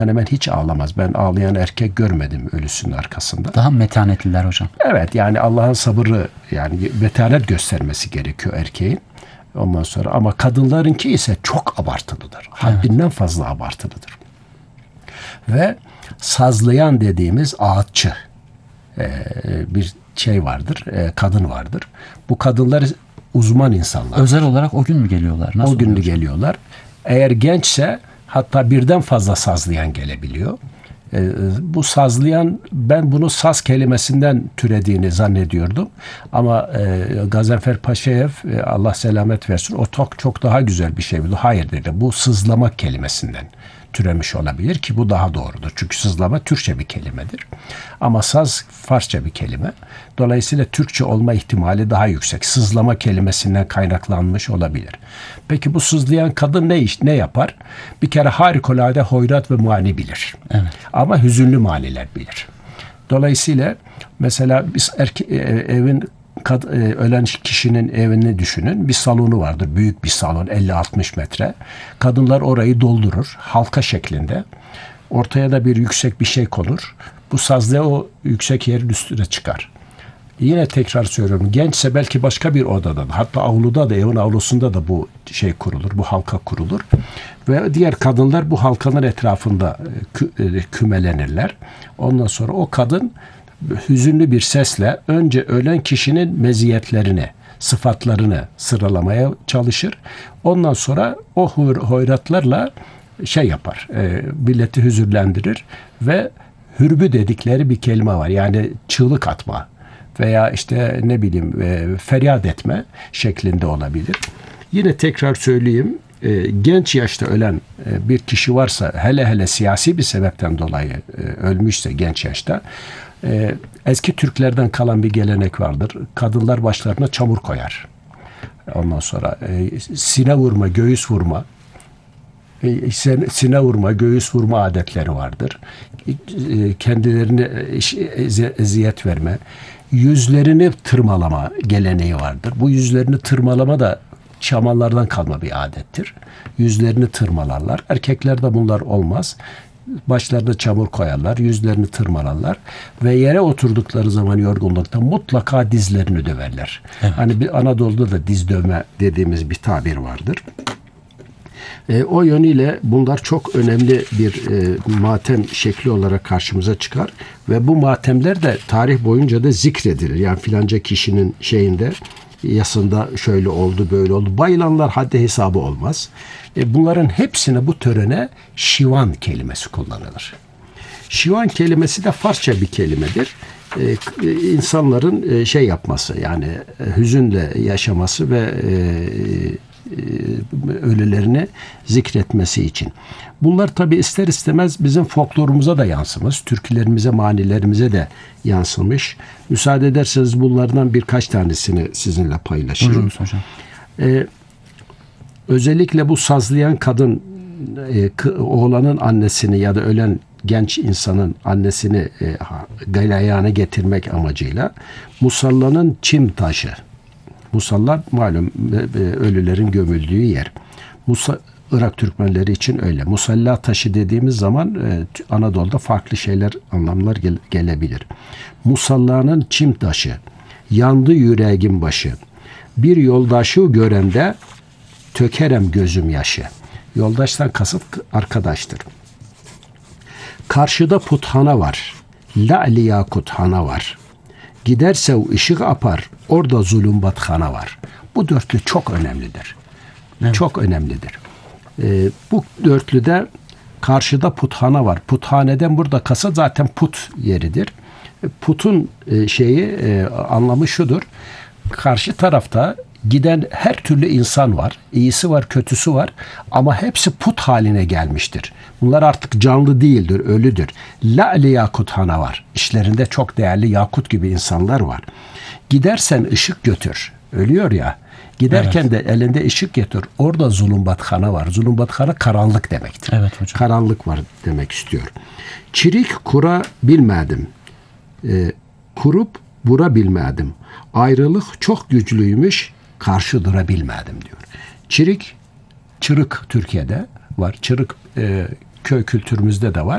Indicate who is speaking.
Speaker 1: hemen hiç ağlamaz. Ben ağlayan erkek görmedim ölüsünün arkasında.
Speaker 2: Daha metanetliler hocam.
Speaker 1: Evet, yani Allah'ın sabırı, yani metanet göstermesi gerekiyor erkeğin. Ondan sonra ama kadınlarınki ise çok abartılıdır. Haddinden fazla abartılıdır. Ve sazlayan dediğimiz ağıtçı bir şey vardır, kadın vardır. Bu kadınlar uzman insanlar.
Speaker 2: Özel olarak o gün mü geliyorlar? Nasıl
Speaker 1: o gün
Speaker 2: oluyor?
Speaker 1: geliyorlar. Eğer gençse hatta birden fazla sazlayan gelebiliyor. Bu sazlayan, ben bunu saz kelimesinden türediğini zannediyordum. Ama Gazanfer Paşaev, Allah selamet versin, o çok daha güzel bir şey buldu. Hayır dedi, bu sızlamak kelimesinden türemiş olabilir ki bu daha doğrudur. Çünkü sızlama Türkçe bir kelimedir. Ama saz Farsça bir kelime. Dolayısıyla Türkçe olma ihtimali daha yüksek. Sızlama kelimesinden kaynaklanmış olabilir. Peki bu sızlayan kadın ne yapar? Bir kere harikulade hoyrat ve mani bilir.
Speaker 2: Evet.
Speaker 1: Ama hüzünlü maniler bilir. Dolayısıyla mesela biz evin ölen kişinin evini düşünün. Bir salonu vardır. Büyük bir salon, 50-60 metre. Kadınlar orayı doldurur. Halka şeklinde. Ortaya da bir yüksek bir şey konur. Bu sazlığa o yüksek yerin üstüne çıkar. Yine tekrar söylüyorum. Gençse belki başka bir odada, hatta avluda da, evin avlusunda da bu şey kurulur. Bu halka kurulur. Ve diğer kadınlar bu halkanın etrafında kümelenirler. Ondan sonra o kadın hüzünlü bir sesle önce ölen kişinin meziyetlerini, sıfatlarını sıralamaya çalışır. Ondan sonra o hoyratlarla şey yapar, milleti hüzünlendirir ve hürbü dedikleri bir kelime var. Yani çığlık atma veya işte ne bileyim feryat etme şeklinde olabilir. Yine tekrar söyleyeyim, genç yaşta ölen bir kişi varsa, hele siyasi bir sebepten dolayı ölmüşse genç yaşta, eski Türklerden kalan bir gelenek vardır. Kadınlar başlarına çamur koyar. Ondan sonra sine vurma, göğüs vurma, sine vurma, göğüs vurma adetleri vardır. Kendilerine eziyet verme, yüzlerini tırmalama geleneği vardır. Bu yüzlerini tırmalama da Şamanlardan kalma bir adettir. Yüzlerini tırmalarlar. Erkeklerde bunlar olmaz. Başlarına çamur koyarlar, yüzlerini tırmalarlar ve yere oturdukları zaman yorgunlukta mutlaka dizlerini döverler. Evet. Hani bir Anadolu'da da diz dövme dediğimiz bir tabir vardır. O yönüyle bunlar çok önemli bir matem şekli olarak karşımıza çıkar ve bu matemler de tarih boyunca da zikredilir. Yani filanca kişinin şeyinde, yasında şöyle oldu, böyle oldu. Bayılanlar haddi hesabı olmaz. Bunların hepsine, bu törene şivan kelimesi kullanılır. Şivan kelimesi de Farsça bir kelimedir. İnsanların şey yapması, yani hüzünle yaşaması ve ölülerini zikretmesi için. Bunlar tabi ister istemez bizim folklorumuza da yansımış, türkülerimize, manilerimize de yansımış. Müsaade ederseniz bunlardan birkaç tanesini sizinle paylaşayım.
Speaker 2: Buyurunuz hocam.
Speaker 1: Özellikle bu sazlayan kadın oğlanın annesini ya da ölen genç insanın annesini galeyana getirmek amacıyla musallanın çim taşı. Musalla malum ölülerin gömüldüğü yer. Irak Türkmenleri için öyle. Musalla taşı dediğimiz zaman Anadolu'da farklı şeyler, anlamlar gelebilir. Musallanın çim taşı, yandı yüreğim başı, bir yoldaşı görende tökerem gözüm yaşı. Yoldaştan kasıt arkadaştır. Karşıda puthana var, la'li yakuthana var. Giderse o ışık apar, orada zulümbathana var. Bu dörtlü çok önemlidir. Evet. Çok önemlidir. Bu dörtlüde karşıda puthana var. Puthaneden burada kasıt zaten put yeridir. Putun anlamı şudur. Karşı tarafta giden her türlü insan var. İyisi var, kötüsü var. Ama hepsi put haline gelmiştir. Bunlar artık canlı değildir, ölüdür. La'li yakuthana var. İşlerinde çok değerli yakut gibi insanlar var. Gidersen ışık götür. Ölüyor ya. Giderken evet, de elinde ışık getir. Orada zulümbathana var. Zulümbathana karanlık demektir.
Speaker 2: Evet hocam.
Speaker 1: Karanlık var demek istiyor. Çirik kura bilmedim. Kurup bura bilmedim. Ayrılık çok güçlüymüş. Karşı durabilmedim diyor. Çirik, çırık Türkiye'de var. Çırık köy kültürümüzde de var.